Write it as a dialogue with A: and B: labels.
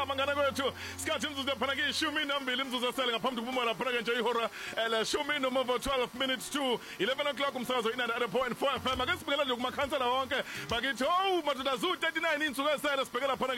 A: mangana kwethu sikhathi imzuzu yaphana ke 12 imzuzu asele ngaphambi kokuphuma lapha ke nje ihora le 12 minutes to 11 o'clock umsakazo ina.4 FM ake sibhekela nje kumakhansela wonke bakithi madoda zu 39 insuku esele sibhekela phana